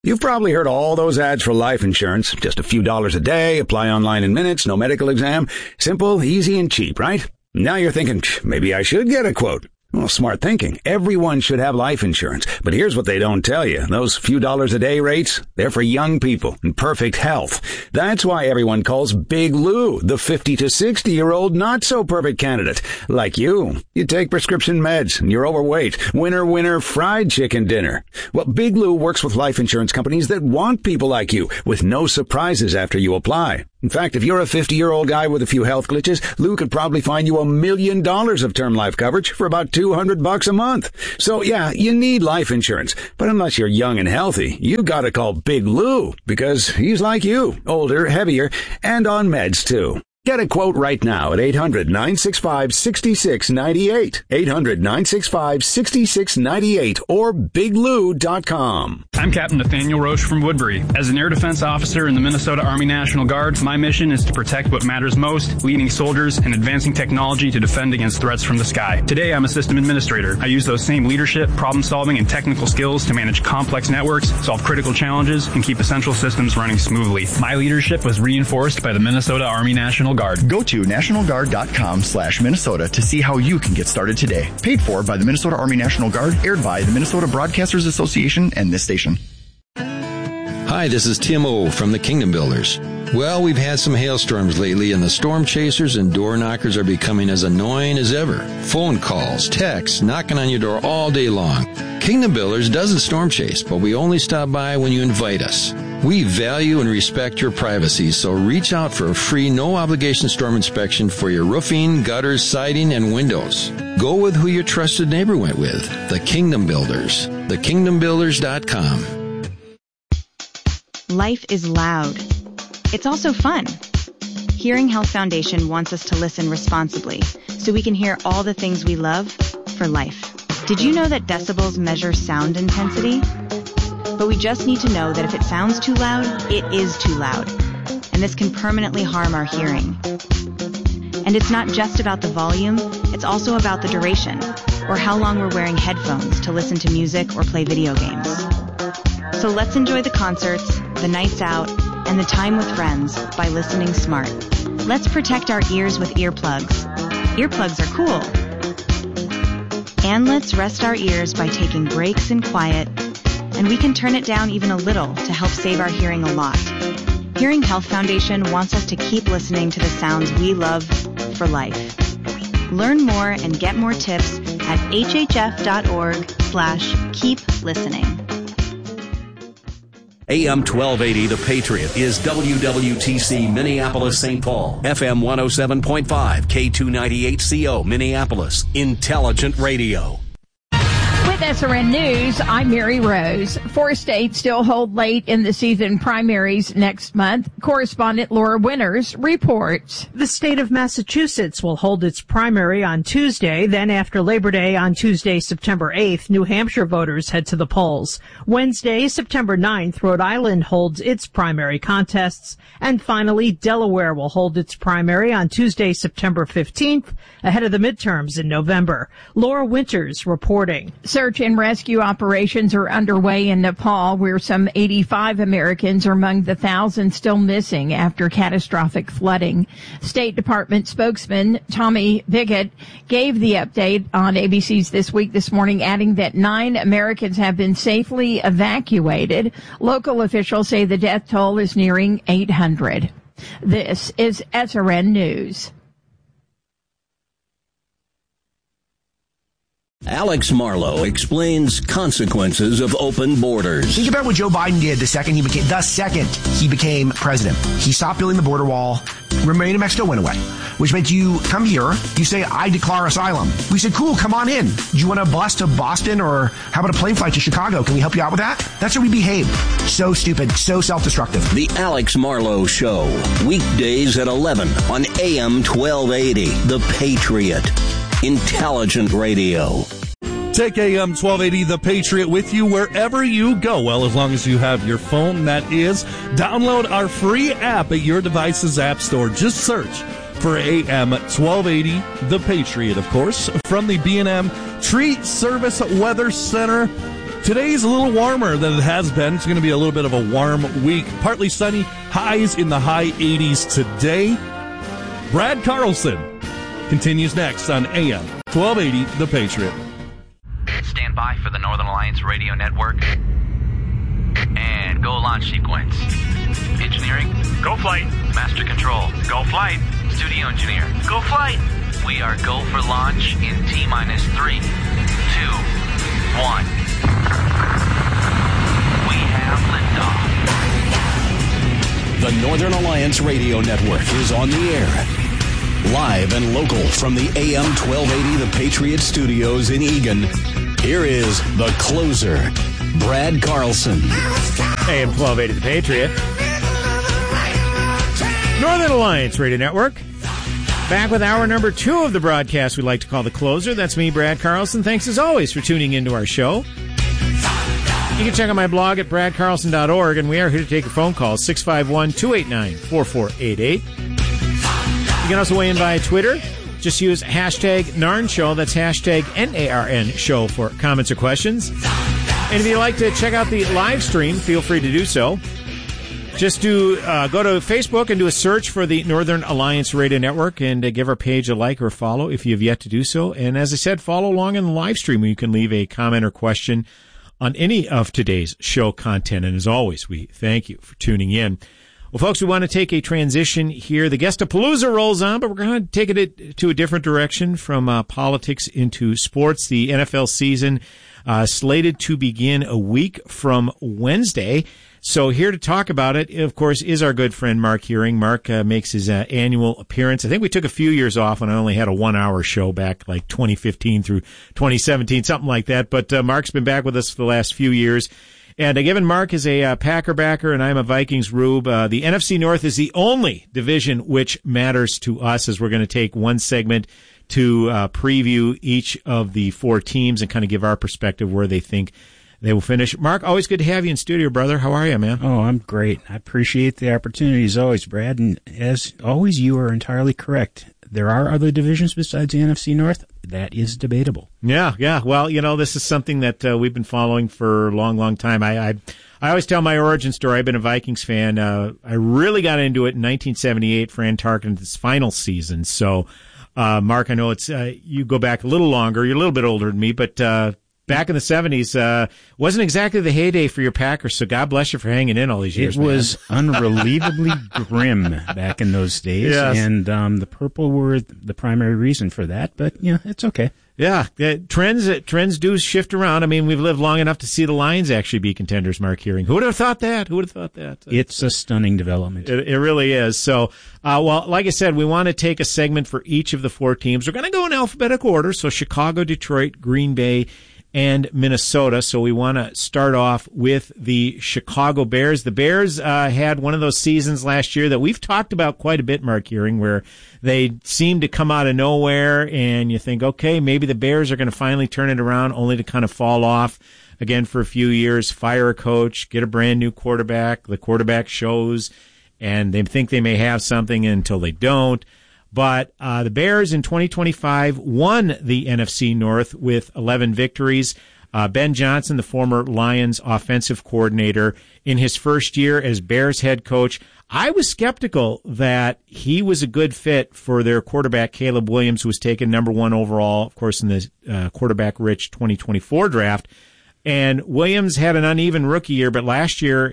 You've probably heard all those ads for life insurance. Just a few dollars a day, apply online in minutes, no medical exam. Simple, easy, and cheap, right? Now you're thinking, maybe I should get a quote. Well, smart thinking. Everyone should have life insurance. But here's what they don't tell you. Those few dollars a day rates, they're for young people in perfect health. That's why everyone calls Big Lou the 50 to 60-year-old not-so-perfect candidate. Like you. You take prescription meds and you're overweight. Winner, fried chicken dinner. Well, Big Lou works with life insurance companies that want people like you with no surprises after you apply. In fact, if you're a 50-year-old guy with a few health glitches, Lou could probably find you $1 million of term life coverage for about $200 a month. So yeah, you need life insurance. But unless you're young and healthy, you gotta call Big Lou because he's like you, older, heavier, and on meds too. Get a quote right now at 800-965-6698. 800-965-6698 or biglou.com. I'm Captain Nathaniel Roche from Woodbury. As an air defense officer in the Minnesota Army National Guard, my mission is to protect what matters most, leading soldiers and advancing technology to defend against threats from the sky. Today, I'm a system administrator. I use those same leadership, problem-solving, and technical skills to manage complex networks, solve critical challenges, and keep essential systems running smoothly. My leadership was reinforced by the Minnesota Army National Guard. Go to nationalguard.com/Minnesota to see how you can get started today. Paid for by the Minnesota Army National Guard, aired by the Minnesota Broadcasters Association and this station. Hi, this is Tim O from the Kingdom Builders. Well, we've had some hailstorms lately, and the storm chasers and door knockers are becoming as annoying as ever. Phone calls, texts, knocking on your door all day long. Kingdom Builders doesn't storm chase, but we only stop by when you invite us. We value and respect your privacy, so reach out for a free, no-obligation storm inspection for your roofing, gutters, siding, and windows. Go with who your trusted neighbor went with, the Kingdom Builders. TheKingdomBuilders.com. Life is loud. It's also fun. Hearing Health Foundation wants us to listen responsibly so we can hear all the things we love for life. Did you know that decibels measure sound intensity? But we just need to know that if it sounds too loud, it is too loud. And this can permanently harm our hearing. And it's not just about the volume, it's also about the duration, or how long we're wearing headphones to listen to music or play video games. So let's enjoy the concerts, the nights out, and the time with friends by listening smart. Let's protect our ears with earplugs. Earplugs are cool. And let's rest our ears by taking breaks in quiet, and we can turn it down even a little to help save our hearing a lot. Hearing Health Foundation wants us to keep listening to the sounds we love for life. Learn more and get more tips at hhf.org/keep listening. AM 1280, The Patriot, is WWTC Minneapolis, St. Paul. FM 107.5, K298CO, Minneapolis. Intelligent Radio. With SRN News, I'm Mary Rose. 4 states still hold late in the season primaries next month. Correspondent Laura Winters reports. The state of Massachusetts will hold its primary on Tuesday. Then after Labor Day on Tuesday, September 8th, New Hampshire voters head to the polls. Wednesday, September 9th, Rhode Island holds its primary contests. And finally, Delaware will hold its primary on Tuesday, September 15th, ahead of the midterms in November. Laura Winters reporting. Search and rescue operations are underway in Nepal, where some 85 Americans are among the thousands still missing after catastrophic flooding. State Department spokesman Tommy Pickett gave the update on ABC's This Week this morning, adding that 9 Americans have been safely evacuated. Local officials say the death toll is nearing 800. This is SRN News. Alex Marlow explains consequences of open borders. Think about what Joe Biden did the second he became president. He stopped building the border wall. Remain in Mexico went away, which meant you come here, you say, I declare asylum. We said, cool, come on in. Do you want a bus to Boston, or how about a plane flight to Chicago? Can we help you out with that? That's how we behave. So stupid, so self-destructive. The Alex Marlow Show, weekdays at 11 on AM 1280, The Patriot. Intelligent Radio. Take AM 1280 The Patriot with you wherever you go. Well, as long as you have your phone, that is. Download our free app at your device's app store. Just search for AM 1280 The Patriot, of course. From the B&M Tree Service Weather Center, Today's a little warmer than it has been. It's going to be a little bit of a warm week. Partly sunny, highs in the high 80s today. Brad Carlson continues next on AM 1280, The Patriot. Stand by for the Northern Alliance Radio Network. And go launch sequence. Engineering, go flight. Master control, go flight. Studio engineer, go flight. We are go for launch in T-minus 3, 2, 1. We have liftoff. The Northern Alliance Radio Network is on the air. Live and local from the AM 1280 The Patriot Studios in Eagan. Here is the closer, Brad Carlson. AM 1280 The Patriot. Northern Alliance Radio Network. Back with hour number 2 of the broadcast we like to call The Closer. That's me, Brad Carlson. Thanks as always for tuning into our show. You can check out my blog at bradcarlson.org, and we are here to take your phone calls, 651-289-4488. You can also weigh in via Twitter. Just use hashtag NARN Show. That's hashtag NARN Show for comments or questions. And if you'd like to check out the live stream, feel free to do so. Just go to Facebook and do a search for the Northern Alliance Radio Network and give our page a like or follow if you have yet to do so. And as I said, follow along in the live stream where you can leave a comment or question on any of today's show content. And as always, we thank you for tuning in. Well, folks, we want to take a transition here. The Guestapalooza rolls on, but we're going to take it to a different direction from politics into sports. The NFL season slated to begin a week from Wednesday. So here to talk about it, of course, is our good friend Mark Heuring. Mark makes his annual appearance. I think we took a few years off and I only had a 1-hour show back like 2015 through 2017, something like that. But Mark's been back with us for the last few years. And given Mark is a Packer backer and I'm a Vikings rube, the NFC North is the only division which matters to us, as we're going to take one segment to preview each of the 4 teams and kind of give our perspective where they think they will finish. Mark, always good to have you in studio, brother. How are you, man? Oh, I'm great. I appreciate the opportunity as always, Brad. And as always, you are entirely correct. There are other divisions besides the NFC North. That is debatable. Yeah. Well, this is something that we've been following for a long, long time. I always tell my origin story. I've been a Vikings fan. I really got into it in 1978, Fran Tarkenton's final season. So, Mark, I know it's you go back a little longer. You're a little bit older than me, but back in the 70s, wasn't exactly the heyday for your Packers, so God bless you for hanging in all these years, It was unbelievably grim back in those days, yes. And the purple were the primary reason for that, but, it's okay. Yeah, trends do shift around. I mean, we've lived long enough to see the Lions actually be contenders, Mark Heuring. Who would have thought that? It's a stunning development. It really is. So, well, like I said, we want to take a segment for each of the 4 teams. We're going to go in alphabetical order, so Chicago, Detroit, Green Bay, and Minnesota. So we want to start off with the Chicago Bears. The Bears had one of those seasons last year that we've talked about quite a bit, Mark Heuring, where they seem to come out of nowhere and you think, okay, maybe the Bears are going to finally turn it around, only to kind of fall off again for a few years, fire a coach, get a brand new quarterback. The quarterback shows and they think they may have something until they don't. But the Bears in 2025 won the NFC North with 11 victories. Ben Johnson, the former Lions offensive coordinator, in his first year as Bears head coach, I was skeptical that he was a good fit for their quarterback, Caleb Williams, who was taken number 1 overall, of course, in the quarterback-rich 2024 draft. And Williams had an uneven rookie year, but last year,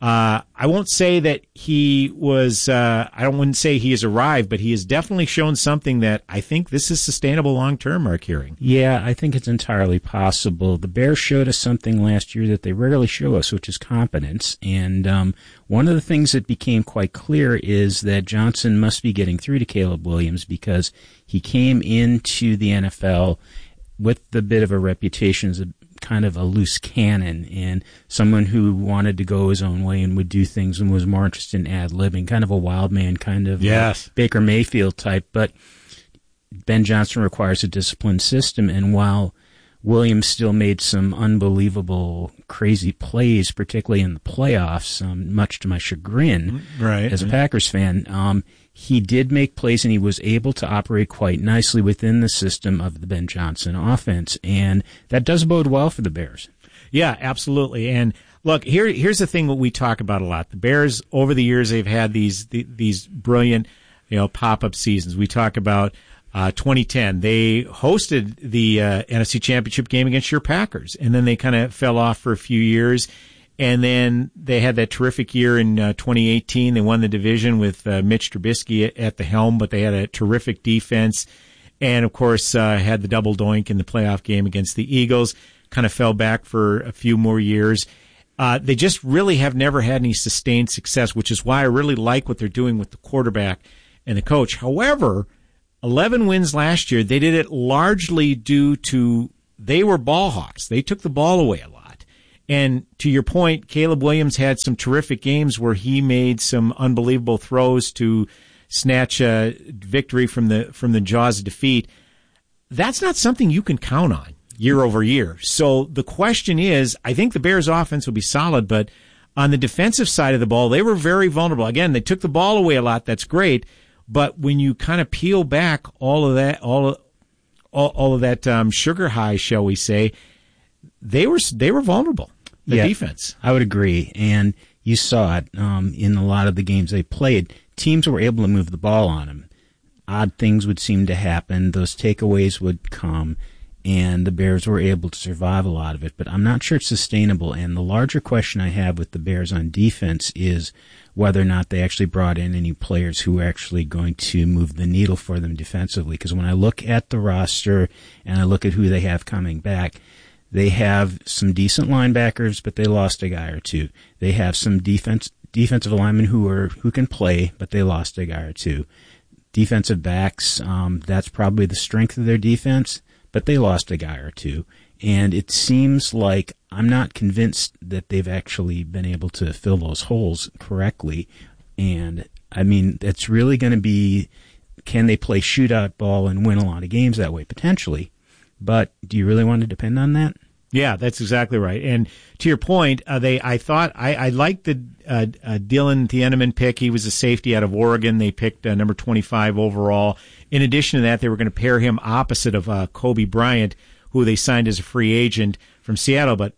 I won't say that he was, I wouldn't say he has arrived, but he has definitely shown something that I think this is sustainable long-term, Mark Heuring. Yeah, I think it's entirely possible. The Bears showed us something last year that they rarely show us, which is competence. And one of the things that became quite clear is that Johnson must be getting through to Caleb Williams because he came into the NFL with the bit of a reputation as a kind of a loose cannon and someone who wanted to go his own way and would do things and was more interested in ad-libbing, kind of a wild man, kind of yes. Baker Mayfield type. But Ben Johnson requires a disciplined system, and while Williams still made some unbelievable, crazy plays, particularly in the playoffs, much to my chagrin as a Packers fan, he did make plays and he was able to operate quite nicely within the system of the Ben Johnson offense, and that does bode well for the Bears. Yeah, absolutely. And look, here's the thing that we talk about a lot. The Bears, over the years, they've had these brilliant, pop-up seasons. We talk about 2010. They hosted the NFC Championship game against your Packers, and then they kind of fell off for a few years. And then they had that terrific year in 2018. They won the division with Mitch Trubisky at the helm, but they had a terrific defense. And, of course, had the double doink in the playoff game against the Eagles. Kind of fell back for a few more years. They just really have never had any sustained success, which is why I really like what they're doing with the quarterback and the coach. However, 11 wins last year, they did it largely due to they were ball hawks. They took the ball away a lot. And to your point, Caleb Williams had some terrific games where he made some unbelievable throws to snatch a victory from the jaws of defeat. That's not something you can count on year over year. So the question is, I think the Bears offense will be solid, but on the defensive side of the ball, they were very vulnerable. Again, they took the ball away a lot. That's great. But when you kind of peel back all of that sugar high, shall we say, they were vulnerable. The defense. I would agree. And you saw it in a lot of the games they played. Teams were able to move the ball on them. Odd things would seem to happen. Those takeaways would come, and the Bears were able to survive a lot of it. But I'm not sure it's sustainable. And the larger question I have with the Bears on defense is whether or not they actually brought in any players who are actually going to move the needle for them defensively. Because when I look at the roster and I look at who they have coming back, they have some decent linebackers, but they lost a guy or two. They have some defensive linemen who can play, but they lost a guy or two. Defensive backs, that's probably the strength of their defense, but they lost a guy or two. And it seems like I'm not convinced that they've actually been able to fill those holes correctly. And, I mean, it's really going to be, can they play shootout ball and win a lot of games that way? Potentially. But do you really want to depend on that? Yeah, that's exactly right. And to your point, I liked the Dylan Thieneman pick. He was a safety out of Oregon. They picked number 25 overall. In addition to that, they were going to pair him opposite of Kobe Bryant, who they signed as a free agent from Seattle. But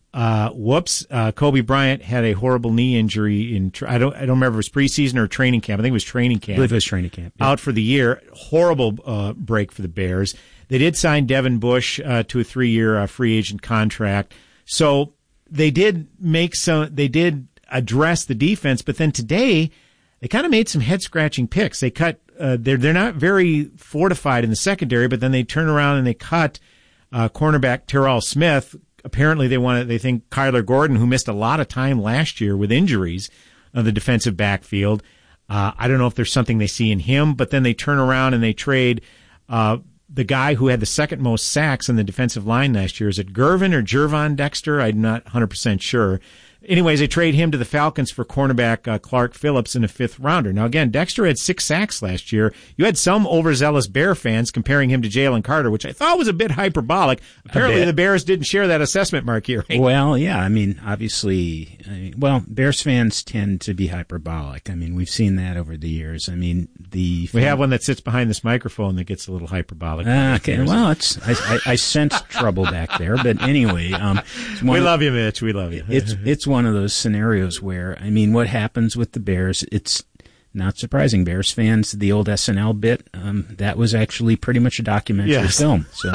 Kobe Bryant had a horrible knee injury in I don't remember if it was preseason or training camp. I think it was training camp. I believe it was training camp. Yeah. Out for the year. Horrible break for the Bears. They did sign Devin Bush to a 3-year free agent contract. So they did address the defense, but then today they kind of made some head-scratching picks. They cut they're not very fortified in the secondary, but then they turn around and they cut cornerback Terrell Smith. Apparently they think Kyler Gordon, who missed a lot of time last year with injuries of the defensive backfield. I don't know if there's something they see in him, but then they turn around and they trade the guy who had the second most sacks in the defensive line last year. Is it Gervin or Jervon Dexter? I'm not 100% sure. Anyways, they trade him to the Falcons for cornerback Clark Phillips in a 5th rounder. Now, again, Dexter had 6 sacks last year. You had some overzealous Bear fans comparing him to Jalen Carter, which I thought was a bit hyperbolic. Apparently, the Bears didn't share that assessment, Mark here. Well, yeah, I mean, obviously, Bears fans tend to be hyperbolic. I mean, we've seen that over the years. I mean, we have one that sits behind this microphone that gets a little hyperbolic. Okay, well, I sense trouble back there, but anyway, we love you, Mitch. We love you. It's one of those scenarios where, I mean, what happens with the Bears, it's not surprising. Bears fans, the old SNL bit, that was actually pretty much a documentary film. So,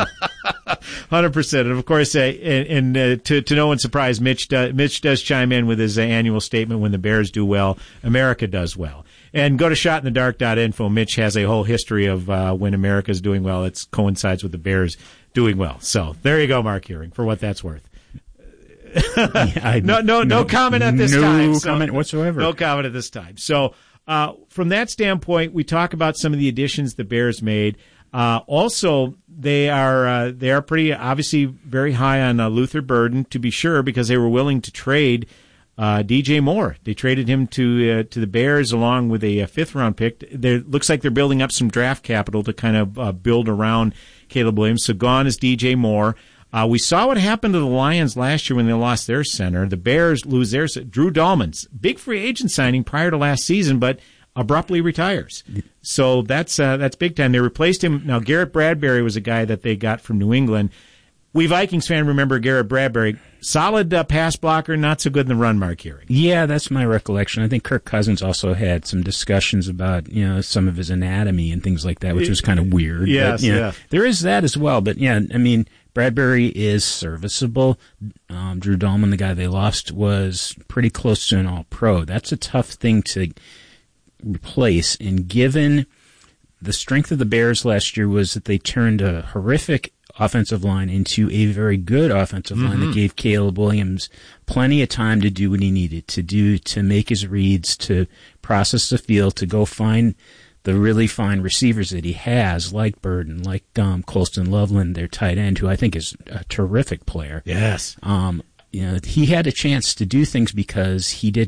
100%. And of course, to no one's surprise, Mitch does chime in with his annual statement: when the Bears do well, America does well. And go to shotinthedark.info. Mitch has a whole history of when America's doing well. It coincides with the Bears doing well. So there you go, Mark Hearing, for what that's worth. No comment at this time. No comment whatsoever. No comment at this time. So from that standpoint, we talk about some of the additions the Bears made. Also, they are pretty obviously very high on Luther Burden, to be sure, because they were willing to trade DJ Moore. They traded him to the Bears along with a 5th round pick. Looks like they're building up some draft capital to kind of build around Caleb Williams. So gone is DJ Moore. We saw what happened to the Lions last year when they lost their center. The Bears lose their Drew Dahlman's big free agent signing prior to last season, but abruptly retires. So that's big time. They replaced him. Now, Garrett Bradbury was a guy that they got from New England. we Vikings fan remember Garrett Bradbury. Solid pass blocker, not so good in the run, Mark Hearing. Yeah, that's my recollection. I think Kirk Cousins also had some discussions about, some of his anatomy and things like that, which was kind of weird. Yes, but, there is that as well. But, Bradbury is serviceable. Drew Dahlman, the guy they lost, was pretty close to an all-pro. That's a tough thing to replace. And given the strength of the Bears last year was that they turned a horrific offensive line into a very good offensive line that gave Caleb Williams plenty of time to do what he needed to do, to make his reads, to process the field, to go find the really fine receivers that he has, like Burden, like Colston Loveland, their tight end, who I think is a terrific player. Yes. He had a chance to do things because he did